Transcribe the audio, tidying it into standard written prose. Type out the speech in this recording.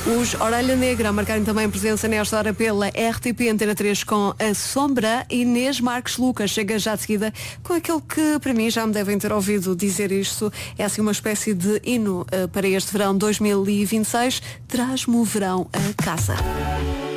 Os Orelha Negra a marcarem também presença nesta hora pela RTP Antena 3 com A Sombra. Inês Marques Lucas chega já de seguida com aquele que para mim já me devem ter ouvido dizer isto. É assim uma espécie de hino para este verão 2026. Traz-me o verão a casa.